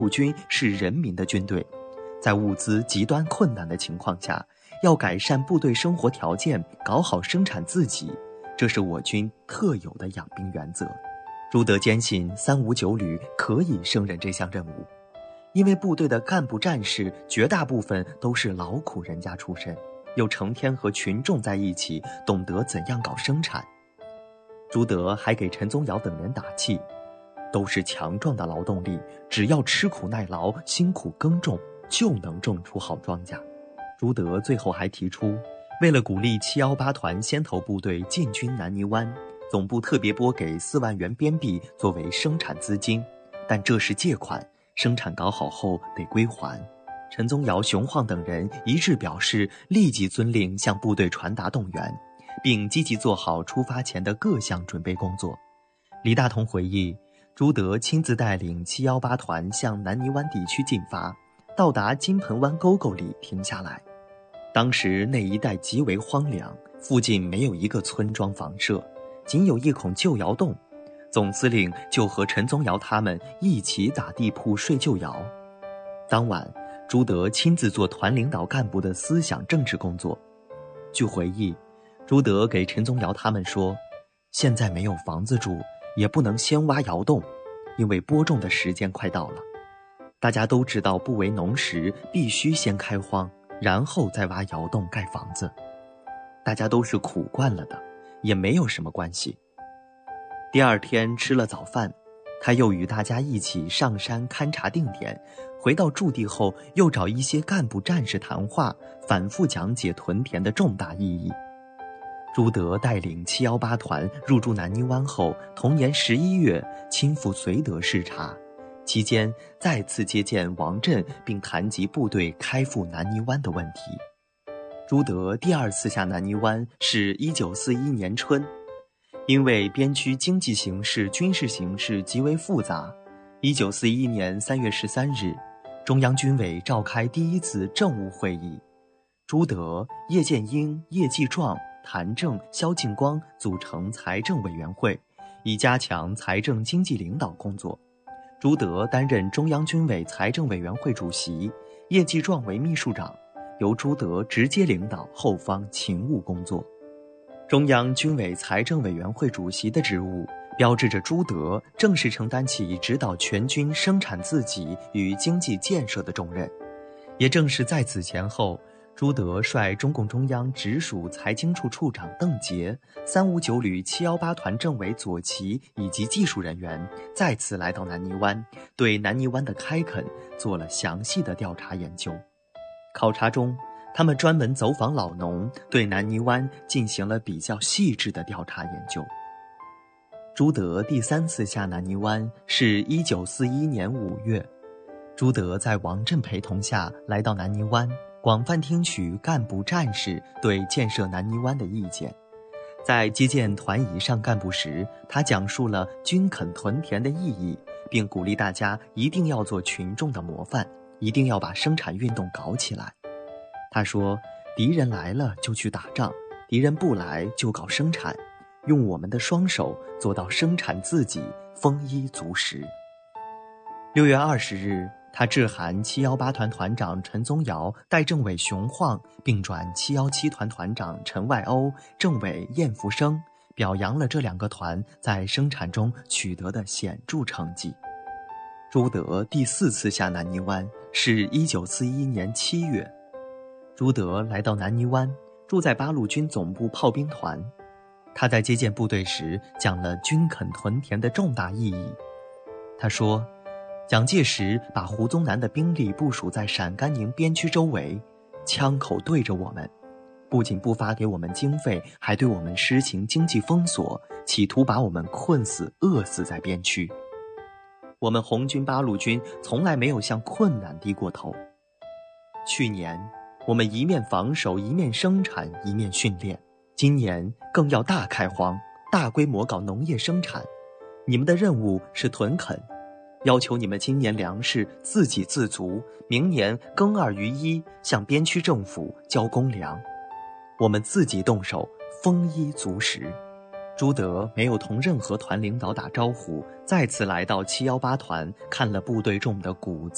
陆军是人民的军队，在物资极端困难的情况下，要改善部队生活条件，搞好生产自给，这是我军特有的养兵原则。朱德坚信359旅可以胜任这项任务，因为部队的干部战士绝大部分都是劳苦人家出身，又成天和群众在一起，懂得怎样搞生产。朱德还给陈宗尧等人打气，都是强壮的劳动力，只要吃苦耐劳，辛苦耕种，就能种出好庄稼。朱德最后还提出，为了鼓励718团先头部队进军南泥湾，总部特别拨给4万元边币作为生产资金，但这是借款，生产搞好后得归还。陈宗尧、熊晃等人一致表示，立即遵令向部队传达动员，并积极做好出发前的各项准备工作。李大同回忆，朱德亲自带领718团向南泥湾地区进发，到达金盆湾沟沟里停下来。当时那一带极为荒凉，附近没有一个村庄房舍，仅有一孔旧窑洞，总司令就和陈宗尧他们一起打地铺睡旧窑。当晚，朱德亲自做团领导干部的思想政治工作。据回忆，朱德给陈宗尧他们说，现在没有房子住，也不能先挖窑洞，因为播种的时间快到了。大家都知道不为农时必须先开荒，然后再挖窑洞盖房子。大家都是苦惯了的，也没有什么关系。第二天吃了早饭，他又与大家一起上山勘察定点，回到驻地后又找一些干部战士谈话，反复讲解屯田的重大意义。朱德带领718团入驻南泥湾后，同年11月亲赴绥德视察，期间再次接见王震，并谈及部队开赴南泥湾的问题。朱德第二次下南泥湾是1941年春，因为边区经济形势、军事形势极为复杂，1941年3月13日，中央军委召开第一次政务会议，朱德、叶剑英、叶继壮、谭政、萧劲光组成财政委员会，以加强财政经济领导工作。朱德担任中央军委财政委员会主席，叶继壮为秘书长，由朱德直接领导后方勤务工作。中央军委财政委员会主席的职务，标志着朱德正式承担起指导全军生产自给与经济建设的重任。也正是在此前后，朱德率中共中央直属财经处处长邓捷、359旅718团政委左奇以及技术人员再次来到南泥湾，对南泥湾的开垦做了详细的调查研究。考察中，他们专门走访老农，对南泥湾进行了比较细致的调查研究。朱德第三次下南泥湾是1941年5月，朱德在王震陪同下来到南泥湾，广泛听取干部战士对建设南泥湾的意见。在接见团以上干部时，他讲述了军垦屯田的意义，并鼓励大家一定要做群众的模范，一定要把生产运动搞起来。他说，敌人来了就去打仗，敌人不来就搞生产，用我们的双手做到生产自给，丰衣足食。6月20日，他致函718团团长陈宗尧、代政委熊晃，并转717团团长陈外鸥、政委晏福生，表扬了这两个团在生产中取得的显著成绩。朱德第四次下南泥湾是1941年7月，朱德来到南泥湾，住在八路军总部炮兵团。他在接见部队时讲了军垦屯田的重大意义。他说，蒋介石把胡宗南的兵力部署在陕甘宁边区周围，枪口对着我们，不仅不发给我们经费，还对我们施行经济封锁，企图把我们困死、饿死在边区。我们红军八路军从来没有向困难低过头。去年我们一面防守，一面生产，一面训练，今年更要大开荒，大规模搞农业生产。你们的任务是屯垦，要求你们今年粮食自给自足，明年耕2于1，向边区政府交公粮。我们自己动手，丰衣足食。朱德没有同任何团领导打招呼，再次来到718团，看了部队种的谷子